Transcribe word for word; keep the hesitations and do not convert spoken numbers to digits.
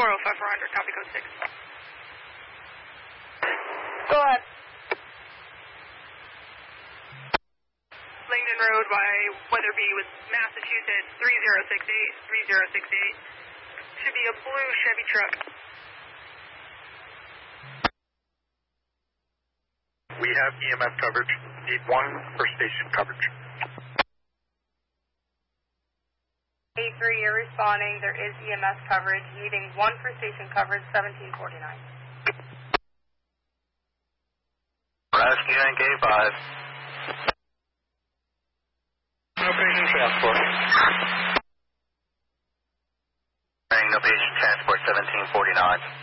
four oh five four hundred, copy code six. Go ahead. Langdon Road by Weatherby with Massachusetts, three zero six eight, three zero six eight. Should be a blue Chevy truck. We have E M S coverage. Need one for station coverage. A three, you're responding. There is E M S coverage. Needing one for station coverage, seventeen forty-nine. Rescue and K five. No patient transport. No patient transport, seventeen forty-nine.